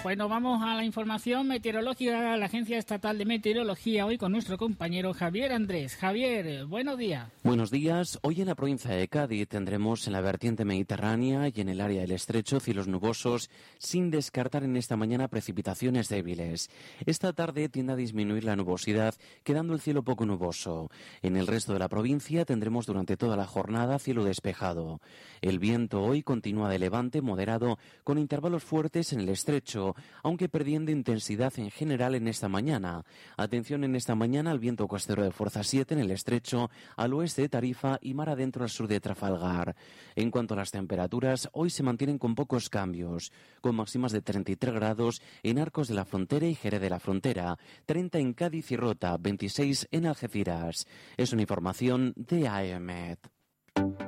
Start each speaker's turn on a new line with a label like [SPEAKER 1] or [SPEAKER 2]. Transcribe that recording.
[SPEAKER 1] Pues nos vamos a la información meteorológica de la Agencia Estatal de Meteorología, hoy con nuestro compañero Javier Andrés. Javier, buenos días.
[SPEAKER 2] Buenos días. Hoy en la provincia de Cádiz tendremos en la vertiente mediterránea y en el área del estrecho cielos nubosos, sin descartar en esta mañana precipitaciones débiles. Esta tarde tiende a disminuir la nubosidad, quedando el cielo poco nuboso. En el resto de la provincia tendremos durante toda la jornada cielo despejado. El viento hoy continúa de levante moderado, con intervalos fuertes en el estrecho, aunque perdiendo intensidad en general en esta mañana. Atención en esta mañana al viento costero de fuerza 7 en el estrecho, al oeste de Tarifa y mar adentro al sur de Trafalgar. En cuanto a las temperaturas, hoy se mantienen con pocos cambios, con máximas de 33 grados en Arcos de la Frontera y Jerez de la Frontera, 30 en Cádiz y Rota, 26 en Algeciras. Es una información de AEMET.